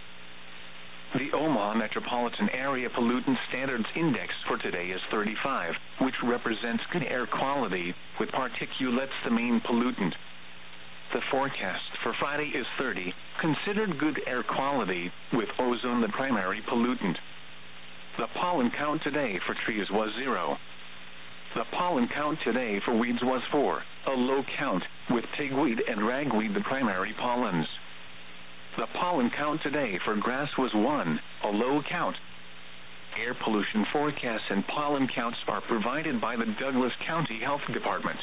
S1: The Omaha Metropolitan Area Pollutant Standards Index for today is thirty-five, which represents good air quality, with particulates the main pollutant. The forecast for Friday is thirty, considered good air quality, with ozone the primary pollutant. The pollen count today for trees was zero. The pollen count today for weeds was four, a low count, with pigweed and ragweed the primary pollens. The pollen count today for grass was one, a low count. Air pollution forecasts and pollen counts are provided by the Douglas County Health Department.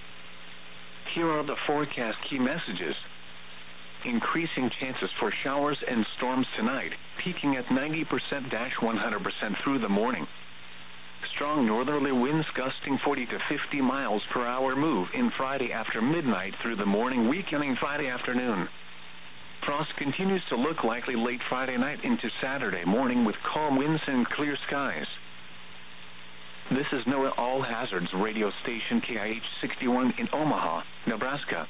S1: Here are the forecast key messages. Increasing chances for showers and storms tonight, peaking at ninety percent to one hundred percent through the morning. Strong northerly winds gusting forty to fifty miles per hour move in Friday after midnight through the morning, weakening Friday afternoon. Frost continues to look likely late Friday night into Saturday morning with calm winds and clear skies. This is NOAA All Hazards radio station K I H sixty-one in Omaha, Nebraska.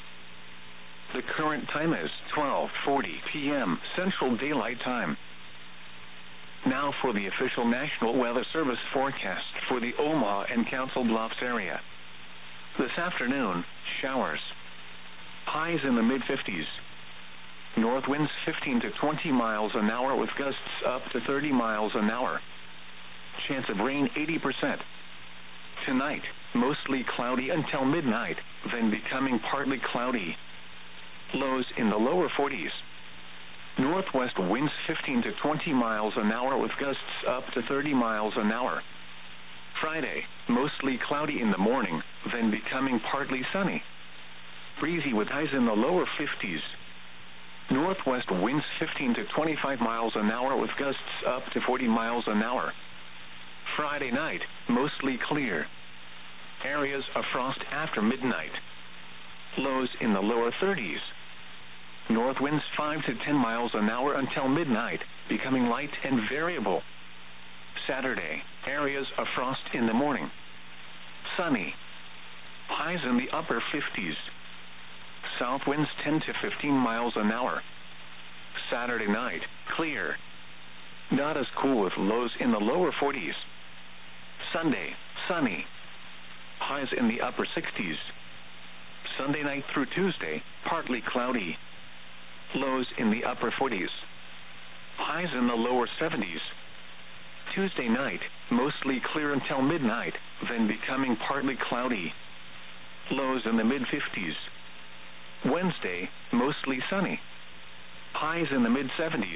S1: The current time is twelve forty p m Central Daylight Time. Now for the official National Weather Service forecast for the Omaha and Council Bluffs area. This afternoon, showers. Highs in the mid fifties. North winds fifteen to twenty miles an hour with gusts up to thirty miles an hour. Chance of rain eighty percent. Tonight, mostly cloudy until midnight, then becoming partly cloudy. Lows in the lower forties. Northwest winds fifteen to twenty miles an hour with gusts up to thirty miles an hour. Friday, mostly cloudy in the morning, then becoming partly sunny. Breezy with highs in the lower fifties. Northwest winds fifteen to twenty-five miles an hour with gusts up to forty miles an hour. Friday night, mostly clear. Areas of frost after midnight. Lows in the lower thirties. North winds five to ten miles an hour until midnight, becoming light and variable. Saturday, areas of frost in the morning. Sunny. Highs in the upper fifties. South winds ten to fifteen miles an hour. Saturday night, clear. Not as cool with lows in the lower forties. Sunday, sunny. Highs in the upper sixties. Sunday night through Tuesday, partly cloudy. Lows in the upper forties. Highs in the lower seventies. Tuesday night, mostly clear until midnight, then becoming partly cloudy. Lows in the mid fifties. Wednesday, mostly sunny. Highs in the mid seventies.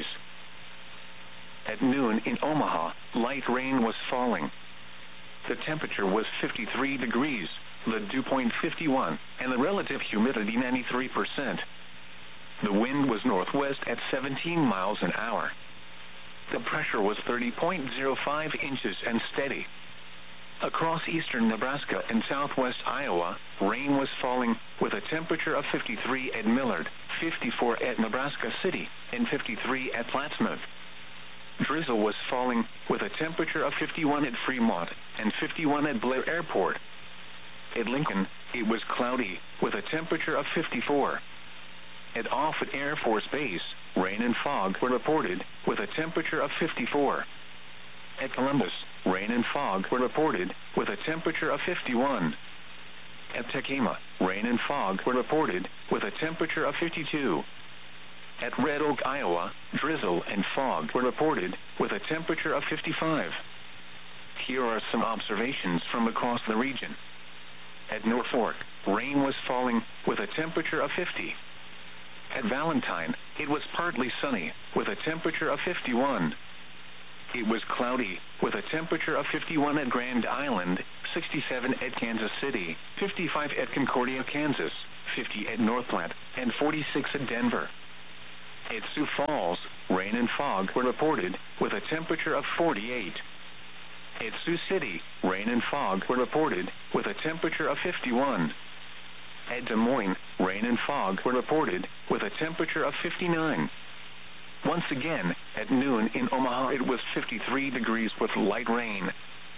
S1: At noon in Omaha, light rain was falling. The temperature was fifty-three degrees, the dew point fifty-one, and the relative humidity ninety-three percent. The wind was northwest at seventeen miles an hour. The pressure was thirty point zero five inches and steady. Across eastern Nebraska and southwest Iowa, rain was falling with a temperature of fifty-three at Millard, fifty-four at Nebraska City, and fifty-three at Plattsmouth. Drizzle was falling with a temperature of fifty-one at Fremont and fifty-one at Blair Airport. At Lincoln, it was cloudy with a temperature of fifty-four. At Offutt Air Force Base, rain and fog were reported with a temperature of fifty-four. At Columbus, rain and fog were reported with a temperature of fifty-one. At Tacoma, rain and fog were reported with a temperature of fifty-two. At Red Oak, Iowa, drizzle and fog were reported with a temperature of fifty-five. Here are some observations from across the region. At Norfolk, rain was falling, with a temperature of fifty. At Valentine, it was partly sunny, with a temperature of fifty-one. It was cloudy, with a temperature of fifty-one at Grand Island, sixty-seven at Kansas City, fifty-five at Concordia, Kansas, fifty at Northplant, and forty-six at Denver. At Sioux Falls, rain and fog were reported, with a temperature of forty-eight. At Sioux City, rain and fog were reported, with a temperature of fifty-one. At Des Moines, rain and fog were reported, with a temperature of fifty-nine. Once again, at noon in Omaha it was fifty-three degrees with light rain.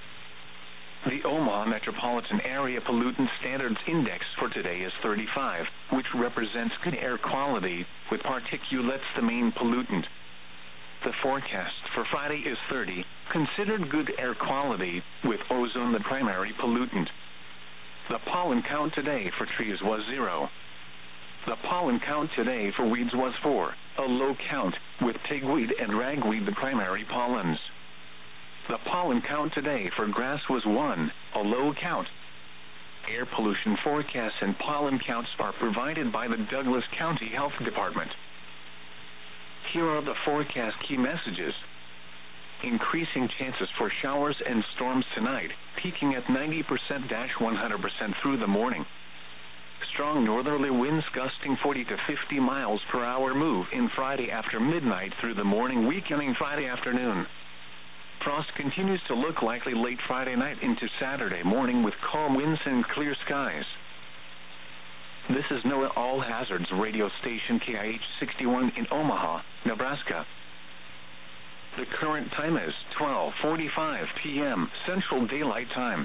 S1: The Omaha Metropolitan Area Pollutant Standards Index for today is thirty-five, which represents good air quality, with particulates the main pollutant. The forecast for Friday is thirty, considered good air quality, with ozone the primary pollutant. The pollen count today for trees was zero. The pollen count today for weeds was four, a low count, with pigweed and ragweed the primary pollens. The pollen count today for grass was one, a low count. Air pollution forecasts and pollen counts are provided by the Douglas County Health Department. Here are the forecast key messages. Increasing chances for showers and storms tonight, peaking at ninety percent to one hundred percent through the morning. Strong northerly winds gusting forty to fifty miles per hour move in Friday after midnight through the morning, weakening Friday afternoon. Frost continues to look likely late Friday night into Saturday morning with calm winds and clear skies. This is NOAA All Hazards radio station K I H sixty-one in Omaha, Nebraska. The current time is twelve forty-five p m Central Daylight Time.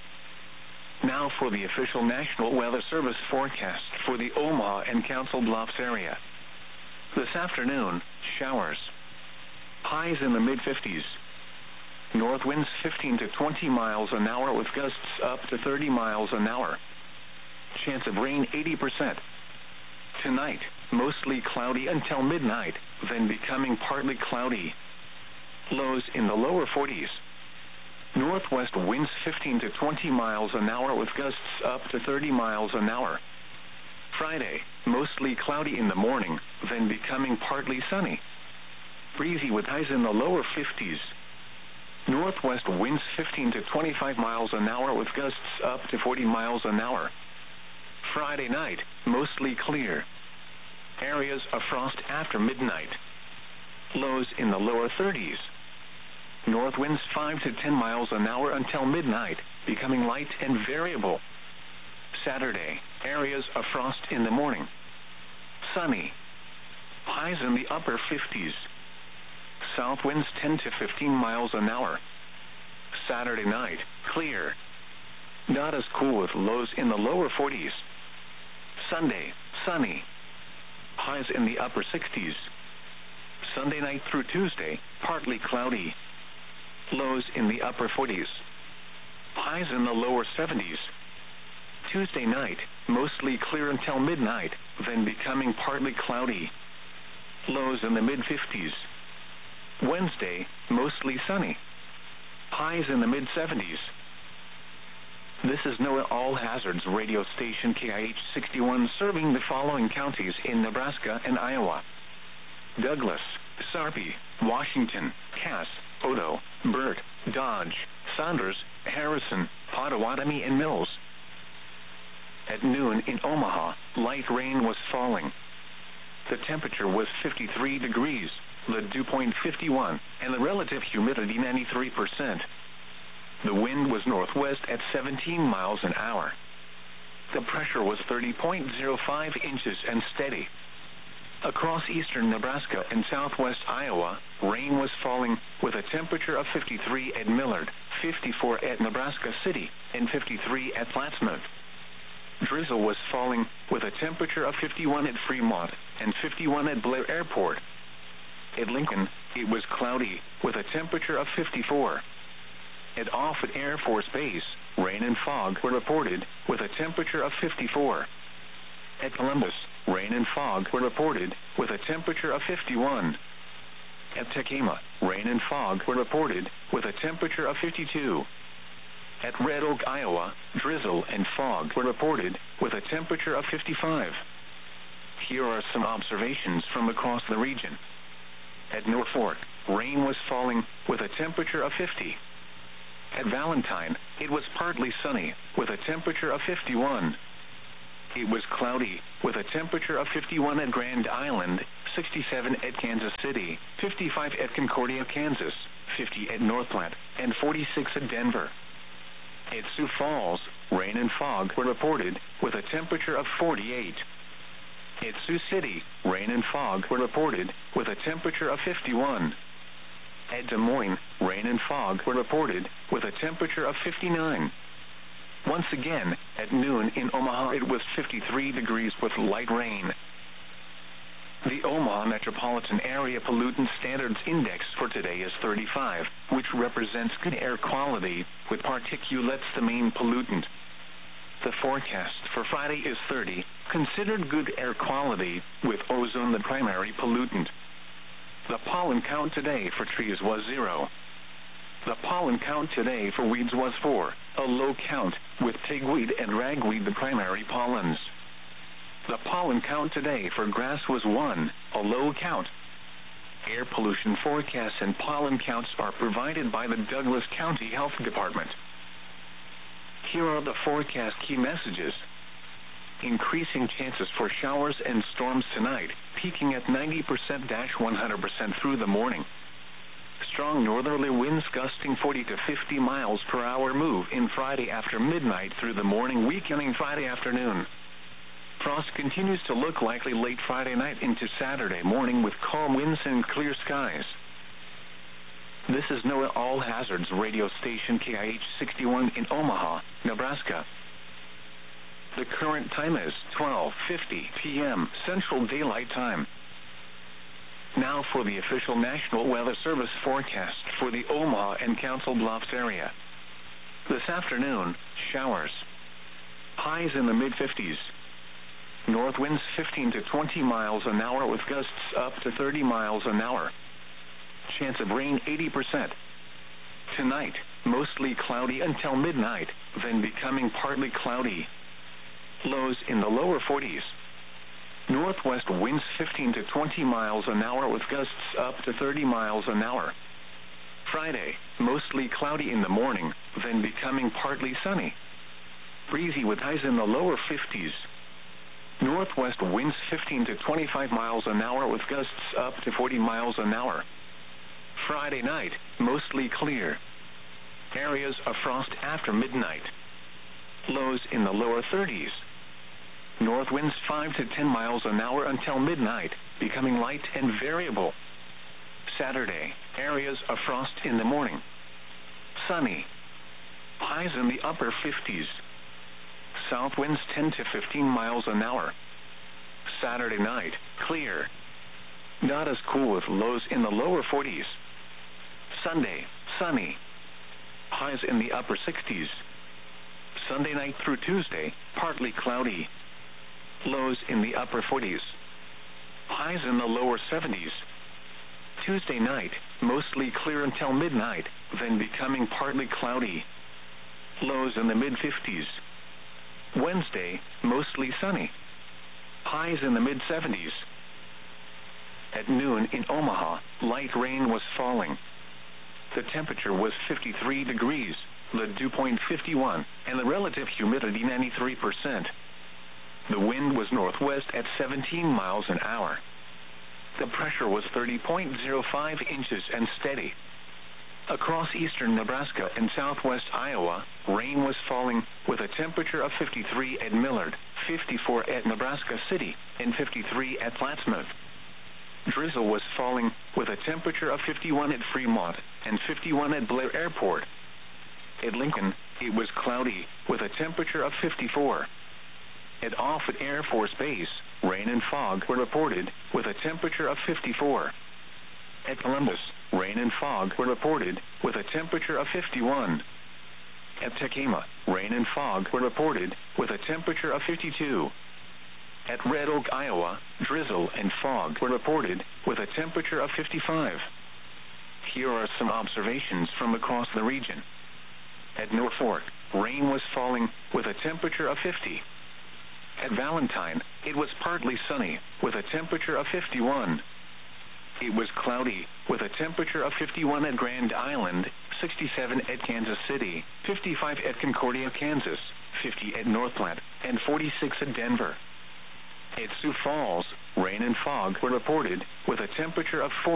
S1: Now for the official National Weather Service forecast for the Omaha and Council Bluffs area. This afternoon, showers. Highs in the mid fifties. North winds fifteen to twenty miles an hour with gusts up to thirty miles an hour. Chance of rain eighty percent. Tonight, mostly cloudy until midnight, then becoming partly cloudy. Lows in the lower forties. Northwest winds fifteen to twenty miles an hour with gusts up to thirty miles an hour. Friday, mostly cloudy in the morning, then becoming partly sunny. Breezy with highs in the lower fifties. Northwest winds fifteen to twenty-five miles an hour with gusts up to forty miles an hour. Friday night, mostly clear. Areas of frost after midnight. Lows in the lower thirties. North winds five to ten miles an hour until midnight, becoming light and variable. Saturday, areas of frost in the morning. Sunny. Highs in the upper fifties. South winds ten to fifteen miles an hour. Saturday night, clear. Not as cool with lows in the lower forties. Sunday, sunny. Highs in the upper sixties. Sunday night through Tuesday, partly cloudy. Lows in the upper forties. Highs in the lower seventies. Tuesday night, mostly clear until midnight, then becoming partly cloudy. Lows in the mid fifties. Wednesday, mostly sunny. Highs in the mid seventies. This is NOAA All Hazards radio station K I H sixty-one serving the following counties in Nebraska and Iowa: Douglas, Sarpy, Washington, Cass, Odo, Burt, Dodge, Saunders, Harrison, Pottawatomie, and Mills. At noon in Omaha, light rain was falling. The temperature was fifty-three degrees, the dew point fifty-one, and the relative humidity ninety-three percent. The wind was northwest at seventeen miles an hour. The pressure was thirty point zero five inches and steady. Across eastern Nebraska and southwest Iowa, rain was falling with a temperature of fifty-three at Millard, fifty-four at Nebraska City, and fifty-three at Plattsmouth. Drizzle was falling with a temperature of fifty-one at Fremont and fifty-one at Blair Airport. At Lincoln, it was cloudy with a temperature of fifty-four. At Offutt Air Force Base, rain and fog were reported with a temperature of fifty-four. At Columbus, rain and fog were reported with a temperature of fifty-one. At Tecama, rain and fog were reported with a temperature of fifty-two. At Red Oak, Iowa, drizzle and fog were reported, with a temperature of fifty-five. Here are some observations from across the region. At Norfolk, rain was falling, with a temperature of fifty. At Valentine, it was partly sunny, with a temperature of fifty-one. It was cloudy, with a temperature of fifty-one at Grand Island, sixty-seven at Kansas City, fifty-five at Concordia, Kansas, fifty at Northplant, and forty-six at Denver. At Sioux Falls, rain and fog were reported, with a temperature of forty-eight. At Sioux City, rain and fog were reported, with a temperature of fifty-one. At Des Moines, rain and fog were reported, with a temperature of fifty-nine. Once again, at noon in Omaha it was fifty-three degrees with light rain. The Omaha Metropolitan Area Pollutant Standards Index for today is thirty-five, which represents good air quality, with particulates the main pollutant. The forecast for Friday is thirty, considered good air quality, with ozone the primary pollutant. The pollen count today for trees was zero. The pollen count today for weeds was four, a low count, with pigweed and ragweed the primary pollens. The pollen count today for grass was one, a low count. Air pollution forecasts and pollen counts are provided by the Douglas County Health Department. Here are the forecast key messages. Increasing chances for showers and storms tonight, peaking at ninety percent to one hundred percent through the morning. Strong northerly winds gusting forty to fifty miles per hour move in Friday after midnight through the morning, weakening Friday afternoon. Frost continues to look likely late Friday night into Saturday morning with calm winds and clear skies. This is NOAA All Hazards radio station K I H sixty-one in Omaha, Nebraska. The current time is twelve fifty p m Central Daylight Time. Now for the official National Weather Service forecast for the Omaha and Council Bluffs area. This afternoon, showers. Highs in the mid fifties. North winds fifteen to twenty miles an hour with gusts up to thirty miles an hour. Chance of rain eighty percent. Tonight, mostly cloudy until midnight, then becoming partly cloudy. Lows in the lower forties. Northwest winds fifteen to twenty miles an hour with gusts up to thirty miles an hour. Friday, mostly cloudy in the morning, then becoming partly sunny. Breezy with highs in the lower fifties. Northwest winds fifteen to twenty-five miles an hour with gusts up to forty miles an hour. Friday night, mostly clear. Areas of frost after midnight. Lows in the lower thirties. North winds five to ten miles an hour until midnight, becoming light and variable. Saturday, areas of frost in the morning. Sunny. Highs in the upper fifties. South winds ten to fifteen miles an hour. Saturday night, clear. Not as cool with lows in the lower forties. Sunday, sunny. Highs in the upper sixties. Sunday night through Tuesday, partly cloudy. Lows in the upper forties. Highs in the lower seventies. Tuesday night, mostly clear until midnight, then becoming partly cloudy. Lows in the mid fifties. Wednesday, mostly sunny. Highs in the mid seventies. At noon in Omaha, light rain was falling. The temperature was fifty-three degrees, the dew point fifty-one, and the relative humidity ninety-three percent. The wind was northwest at seventeen miles an hour. The pressure was thirty point zero five inches and steady. Across eastern Nebraska and southwest Iowa, rain was falling, with a temperature of fifty-three at Millard, fifty-four at Nebraska City, and fifty-three at Plattsmouth. Drizzle was falling, with a temperature of fifty-one at Fremont and fifty-one at Blair Airport. At Lincoln, it was cloudy, with a temperature of fifty-four. At Offutt Air Force Base, rain and fog were reported, with a temperature of fifty-four. At Columbus, rain and fog were reported, with a temperature of fifty-one. At Tacoma, rain and fog were reported, with a temperature of fifty-two. At Red Oak, Iowa, drizzle and fog were reported, with a temperature of fifty-five. Here are some observations from across the region. At Norfolk, rain was falling with a temperature of fifty. At Valentine, it was partly sunny with a temperature of fifty-one. It was cloudy with a temperature of fifty-one at Grand Island, sixty-seven at Kansas City, fifty-five at Concordia, Kansas, fifty at North Platte, and forty-six at Denver. At Sioux Falls, rain and fog were reported with a temperature of forty.